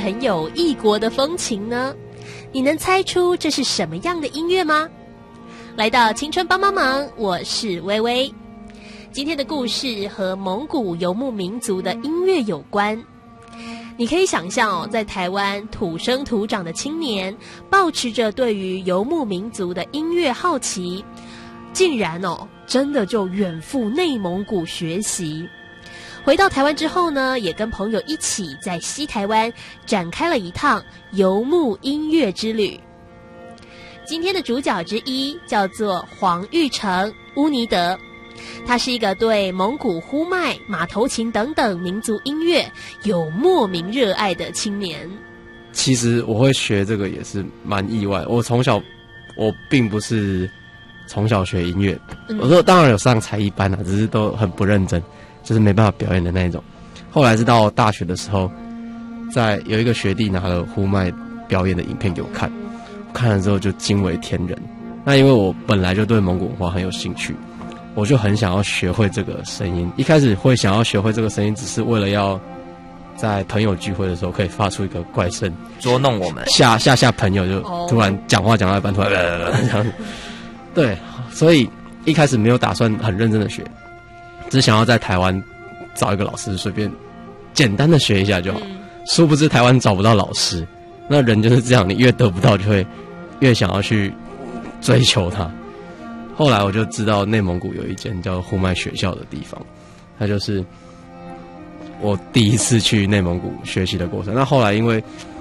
很有异国的风情呢？你能猜出这是什么样的音乐吗？来到青春帮帮忙，我是薇薇。今天的故事和蒙古游牧民族的音乐有关。你可以想象在台湾土生土长的青年，抱持着对于游牧民族的音乐好奇，竟然真的就远赴内蒙古学习。回到台湾之后呢，也跟朋友一起在西台湾展开了一趟游牧音乐之旅。今天的主角之一叫做黄玉成乌尼德，他是一个对蒙古呼麦、马头琴等等民族音乐有莫名热爱的青年。 其实我会学这个也是蛮意外，我并不是从小学音乐，我说当然有上才艺班只是都很不认真，就是没办法表演的那一种。后来是到大学的时候，有一个学弟拿了呼麦表演的影片给我看，看了之后就惊为天人。那因为我本来就对蒙古文化很有兴趣，我就很想要学会这个声音。一开始会想要学会这个声音，只是为了要在朋友聚会的时候可以发出一个怪声， 捉弄我们， 吓朋友，就突然讲话讲到一半，突然这样。对，所以一开始没有打算很认真的学，只想要在台湾找一个老师，随便简单的学一下就好。殊不知台湾找不到老师，那人就是这样，你越得不到，就会越想要去追求它。后来我就知道内蒙古有一间叫呼麦学校的地方，它就是我第一次去内蒙古学习的过程。那后来因为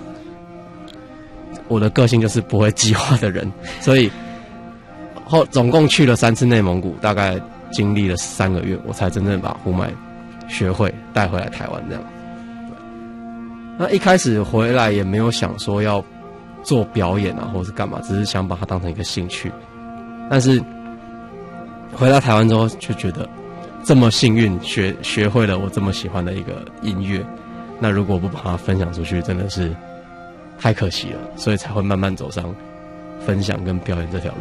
我的个性就是不会计划的人，所以总共去了3次内蒙古，大概经历了3个月，我才真正把呼麦学会，带回来台湾这样。那一开始回来也没有想说要做表演或是干嘛，只是想把它当成一个兴趣。但是回到台湾之后，就觉得这么幸运学会了我这么喜欢的一个音乐，那如果不把它分享出去，真的是太可惜了，所以才会慢慢走上分享跟表演这条路。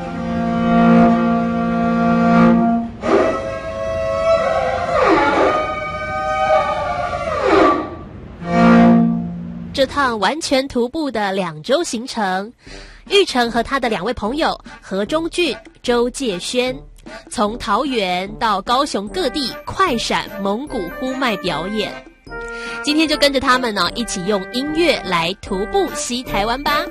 这趟完全徒步的2周行程，玉成和他的2位朋友何中俊、周介轩，从桃园到高雄各地快闪蒙古呼麦表演。今天就跟着他们一起用音乐来徒步西台湾吧。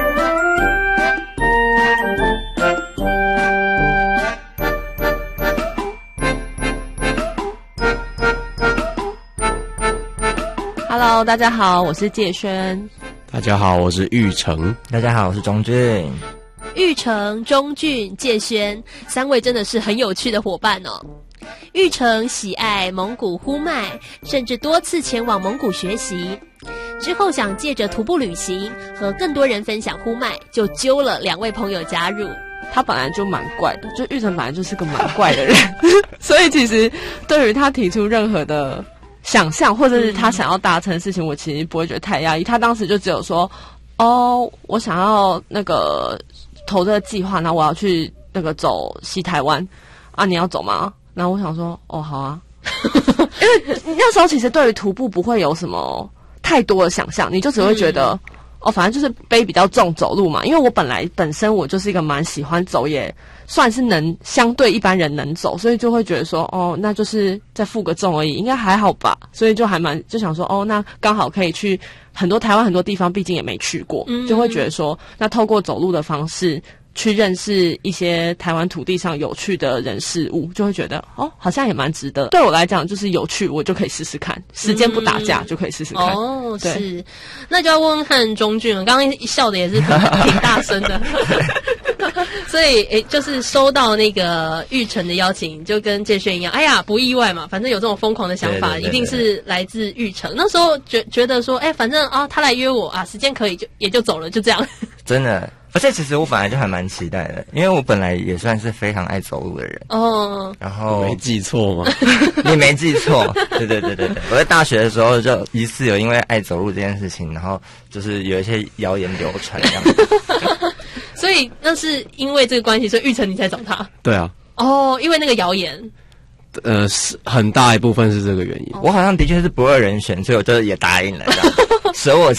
Hello， 大家好，我是介轩。 大家好，我是玉成。 大家好，我是钟俊。 玉成、钟俊、介轩3位真的是很有趣的伙伴哦。玉成喜爱蒙古呼麦，甚至多次前往蒙古学习。之后想借着徒步旅行和更多人分享呼麦，就揪了2位朋友加入。 他本来就蛮怪的，就玉成本来就是个蛮怪的人，所以其实对于他提出任何的想象或者是他想要达成的事情，我其实不会觉得太压抑。他当时就只有说，我想要那个投这个计划，然后我要去那个走西台湾啊，你要走吗？然后我想说，好啊，因为那时候其实对于徒步不会有什么太多的想象，你就只会觉得，反正就是背比较重走路嘛。因为我本身我就是一个蛮喜欢走，也算是相对一般人能走，所以就会觉得说，那就是再负个重而已，应该还好吧。所以就想说，那刚好可以去台湾很多地方，毕竟也没去过，就会觉得说，那透过走路的方式去认识一些台湾土地上有趣的人事物，就会觉得好像也蛮值得。对我来讲就是有趣，我就可以试试看，时间不打架就可以试试看。 是，那就要问问看钟俊了，刚刚笑的也是挺大声的。所以就是收到那个玉成的邀请，就跟建轩一样，不意外嘛，反正有这种疯狂的想法，一定是来自玉成。那时候觉得说，反正他来约我时间可以也就走了，就这样。真的。 而且其实我本来就还蛮期待的，因为我本来也算是非常爱走路的人。然后没记错吗？ 你没记错，对。我在大学的时候就疑似有因为爱走路这件事情，然后就是有一些谣言流传这样子。 所以那是因为这个关系，所以玉成你才找他。 对啊。 因为那个谣言。 是很大一部分是这个原因。 我好像的确是不二人选，所以我就也答应了，舍我